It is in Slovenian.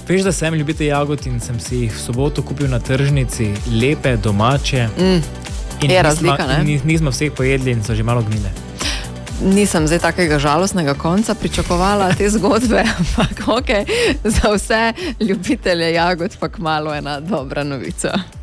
Veš, da sem ljubitelj jagod in sem si jih v soboto kupil na tržnici, lepe, domače. Je razlika, ne? Nismo vseh pojedli in so že malo gnile. Nisem zdaj takega žalostnega konca pričakovala te zgodbe, ampak za vse ljubitelje jagod pa kmalu ena dobra novica.